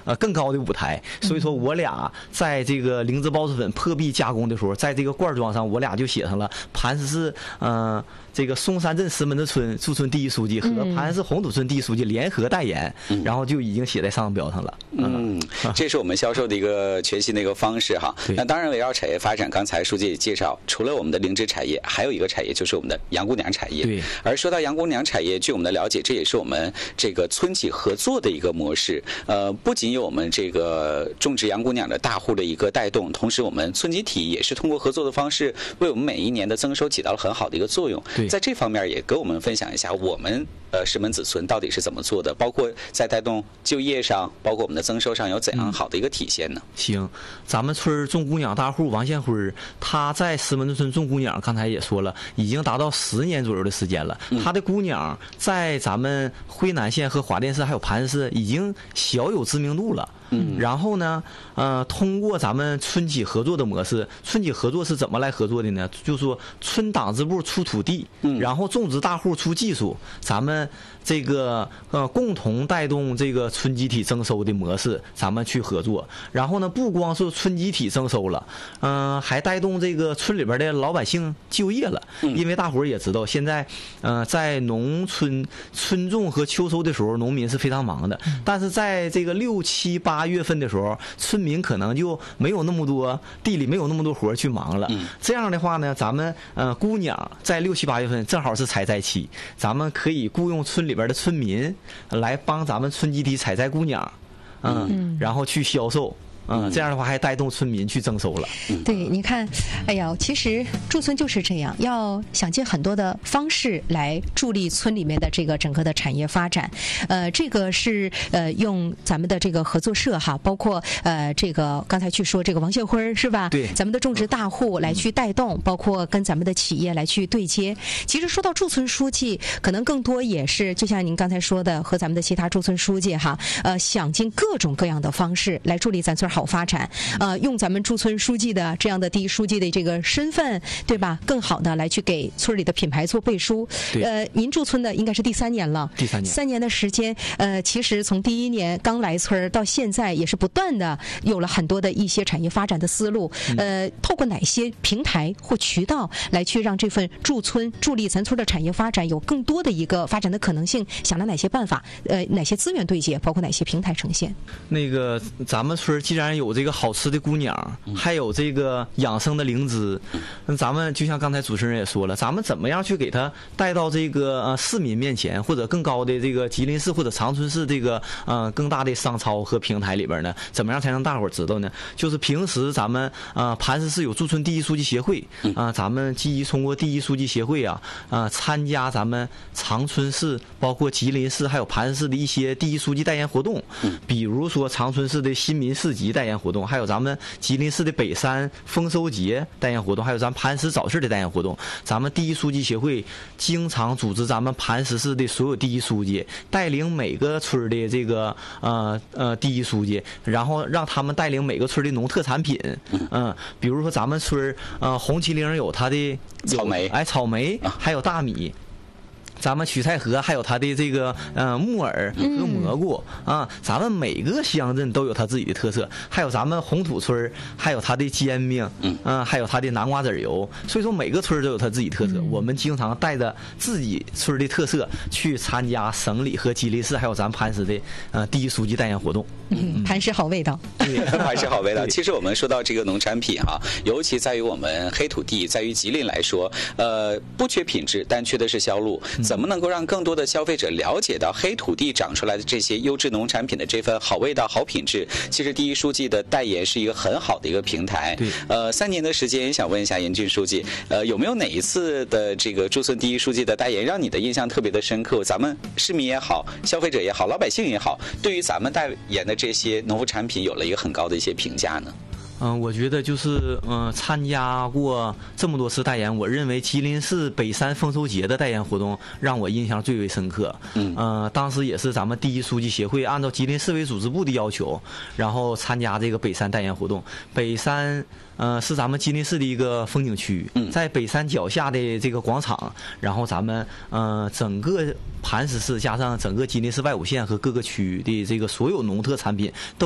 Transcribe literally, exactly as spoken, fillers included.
呃更高的舞台。所以说我俩在这个灵芝孢子粉破壁加工的时候，在这个罐装上我俩就写上了磐石市呃这个松山镇石门子村驻村第一书记和磐石市红土村第一书记联合代言，嗯、然后就已经写在商标上了。 嗯，嗯这是我们销售的一个全新的一个方式哈。那当然，围绕产业发展，刚才书记也介绍，除了我们的灵芝产业，还有一个产业就是我们的杨姑娘产业。 对。 而说到杨姑娘产业，据我们的了解，这也是我们这个村企合作的一个模式。呃，不仅有我们这个种植杨姑娘的大户的一个带动，同时我们村集体也是通过合作的方式，为我们每一年的增收起到了很好的一个作用。 对。 在这方面也跟我们分享一下我们呃石门子村到底是怎么做的，包括在带动就业上，包括我们的增收上有怎样好的一个体现呢？ 嗯、行，咱们村种姑娘大户王献辉，他在石门子村种姑娘，刚才也说了，已经达到十年左右的时间了。嗯、他的姑娘在咱们辉南县和华甸市还有磐石市已经小有知名度了。嗯，然后呢，呃，通过咱们村企合作的模式，村企合作是怎么来合作的呢？就是说村党支部出土地，嗯，然后种植大户出技术，咱们这个呃共同带动这个村集体增收的模式，咱们去合作。然后呢，不光是村集体增收了，嗯、呃，还带动这个村里边的老百姓就业了。嗯、因为大伙儿也知道，现在呃在农村春种和秋收的时候，农民是非常忙的，嗯、但是在这个六七八。八月份的时候，村民可能就没有那么多地里没有那么多活去忙了。嗯、这样的话呢，咱们呃姑娘在六七八月份正好是采摘期，咱们可以雇佣村里边的村民来帮咱们村集体采摘姑娘，嗯，嗯然后去销售。嗯，这样的话还带动村民去增收了。 对，你看，哎呀，其实驻村就是这样，要想尽很多的方式来助力村里面的这个整个的产业发展。呃，这个是呃用咱们的这个合作社哈，包括呃这个刚才去说这个王献辉是吧？ 对， 咱们的种植大户来去带动，包括跟咱们的企业来去对接。其实说到驻村书记，可能更多也是就像您刚才说的，和咱们的其他驻村书记哈，呃，想尽各种各样的方式来助力咱村好发展，呃，用咱们驻村书记的这样的第一书记的这个身份，对吧？更好的来去给村里的品牌做背书。呃，您驻村的应该是第三年了， 第三年， 三年的时间，呃，其实从第一年刚来村到现在，也是不断的有了很多的一些产业发展的思路。呃，透过哪些平台或渠道来去让这份驻村助力咱村的产业发展有更多的一个发展的可能性？想了哪些办法？呃，哪些资源对接？包括哪些平台呈现？ 那个咱们村既然有这个好吃的姑娘，还有这个养生的灵芝，那咱们就像刚才主持人也说了，咱们怎么样去给它带到这个呃市民面前，或者更高的这个吉林市或者长春市这个呃更大的商超和平台里边呢？怎么样才让大伙儿知道呢？就是平时咱们呃磐石市有驻村第一书记协会啊、呃，咱们积极通过第一书记协会啊啊、呃、参加咱们长春市、包括吉林市还有磐石市的一些第一书记代言活动，比如说长春市的新民市集代言活动。还有咱们吉林市的北山丰收节代言活动，还有咱磐石早市的代言活动。咱们第一书记协会经常组织咱们磐石市的所有第一书记，带领每个村的这个呃呃第一书记，然后让他们带领每个村的农特产品。嗯、呃，比如说咱们村呃红旗岭有它的草莓， 哎草莓，还有大米。咱们曲菜河还有它的这个呃木耳和蘑菇、嗯、啊，咱们每个乡镇都有它自己的特色，还有咱们红土村还有它的煎饼，嗯、啊，还有它的南瓜籽油，所以说每个村都有它自己特色。嗯、我们经常带着自己村的特色去参加省里和吉林市还有咱磐石的呃第一书记代言活动。 嗯，磐石好味道， 对，磐石好味道。其实我们说到这个农产品哈、啊，尤其在于我们黑土地，在于吉林来说，呃，不缺品质，但缺的是销路。嗯、怎么能够让更多的消费者了解到黑土地长出来的这些优质农产品的这份好味道、好品质？其实第一书记的代言是一个很好的一个平台。 对， 呃，三年的时间，想问一下严俊书记，呃，有没有哪一次的这个驻村第一书记的代言让你的印象特别的深刻？咱们市民也好，消费者也好，老百姓也好，对于咱们代言的这些农副产品有了一个很高的一些评价呢？ 嗯、呃，我觉得就是嗯、呃，参加过这么多次代言，我认为吉林市北山丰收节的代言活动让我印象最为深刻。嗯，呃，当时也是咱们第一书记协会按照吉林市委组织部的要求，然后参加这个北山代言活动。北山呃是咱们吉林市的一个风景区，在北山脚下的这个广场，然后咱们呃整个磐石市加上整个吉林市外五县和各个区的这个所有农特产品都